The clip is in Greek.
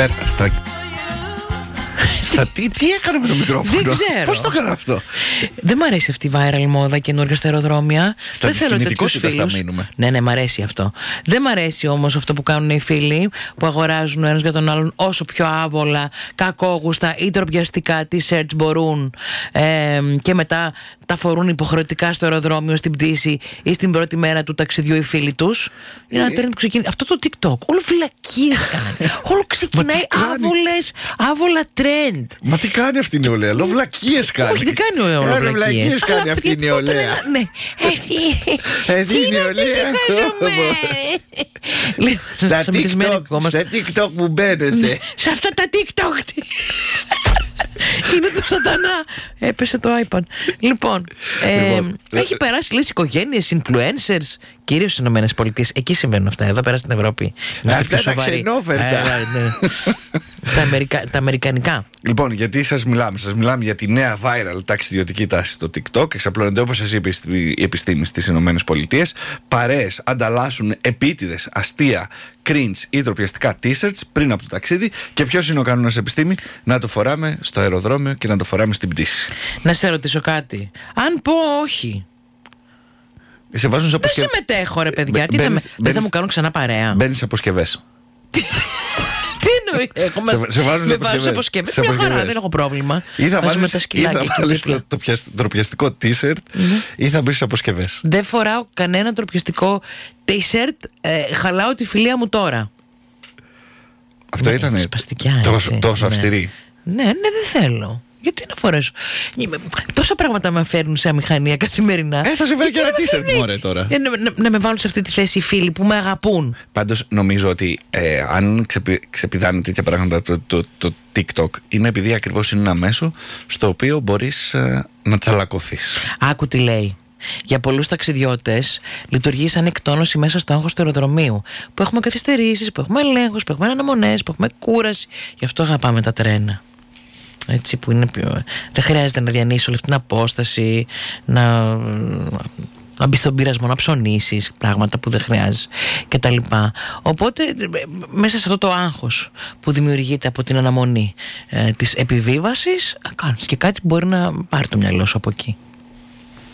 Τι έκανε με το μικρόφωνο? Δεν ξέρω. Πώς το έκανα αυτό? Δεν μ' αρέσει αυτή η viral μόδα καινούργια στα αεροδρόμια. Δεν θέλω τέτοιους φίλους. Ναι, μ' αρέσει αυτό. Δεν μ' αρέσει όμως αυτό που κάνουν οι φίλοι που αγοράζουν ο ένας για τον άλλον όσο πιο άβολα, κακόγουστα ή τροπιαστικά t-shirts μπορούν και μετά τα φορούν υποχρεωτικά στο αεροδρόμιο, στην πτήση ή στην πρώτη μέρα του ταξιδιού οι φίλοι τους. Είναι ένα trend που ξεκινάει. Αυτό το TikTok, όλο βλακίες κάνανε. Όλο ξεκινάει άβολα trend. Μα τι κάνει αυτή η νεολαία? Βλακίες κάνει. Όχι, δεν κάνει όλο βλακίες κάνει αυτή η νεολαία. Ναι. Αυτή η νεολαία. Στα TikTok που μπαίνετε. Σε αυτά τα TikTok. Είναι το σατανά. Έπεσε το iPad. Λοιπόν, έχει περάσει λες οικογένειες, influencers, κυρίως στις ΗΠΑ. Εκεί συμβαίνουν αυτά. Εδώ πέρα στην Ευρώπη. Αυτά τα ξενόφερτα. Τα αμερικανικά. Λοιπόν, γιατί σας μιλάμε για τη νέα viral ταξιδιωτική τάση στο TikTok. Εξαπλώνεται, όπως σας είπε η επιστήμη, στις ΗΠΑ. Παρέες ανταλλάσσουν επίτηδες, αστεία, cringe ή τροπιαστικά t-shirts πριν από το ταξίδι. Και ποιος είναι ο κανόνας, επιστήμη? Να το φοράμε στο αεροδρόμιο και να το φοράμε στην πτήση. Να σε ρωτήσω κάτι. Αν πω όχι, σε βάζουν σε δεν συμμετέχω, ρε παιδιά. Δεν θα μου κάνουν ξανά παρέα? Μπαίνεις σε αποσκευές. Τι εννοεί? Με βάζουν σε αποσκευές. Μια χαρά, δεν έχω πρόβλημα. Ή θα βάλεις το τροπιαστικό t-shirt ή θα μπεις σε αποσκευές. Δεν φοράω κανένα τροπιαστικό t-shirt. Χαλάω τη φιλία μου τώρα. Αυτό ήταν τόσο αυστηρή? Ναι, δεν θέλω. Γιατί να φορέσω? Τόσα πράγματα με φέρνουν σε αμηχανία καθημερινά. Θα σε φέρει και ένα t-shirt, μωρέ, τώρα. Να με βάλουν σε αυτή τη θέση οι φίλοι που με αγαπούν. Πάντως νομίζω ότι αν ξεπηδάνε τέτοια πράγματα το TikTok, είναι επειδή ακριβώς είναι ένα μέσο στο οποίο μπορείς να τσαλακωθείς. Άκου τι λέει. Για πολλούς ταξιδιώτες λειτουργεί σαν εκτόνωση μέσα στο άγχος του αεροδρομίου. Που έχουμε καθυστερήσεις, που έχουμε ελέγχους, που έχουμε αναμονές, που έχουμε κούραση. Γι' αυτό αγαπάμε τα τρένα. Έτσι που είναι δεν χρειάζεται να διανύσεις όλη αυτή την απόσταση, να μπεις στον πειρασμό, να ψωνίσεις πράγματα που δεν χρειάζεσαι κτλ. Οπότε μέσα σε αυτό το άγχος που δημιουργείται από την αναμονή της επιβίβασης, κάνεις και κάτι που μπορεί να πάρει το μυαλό σου από εκεί.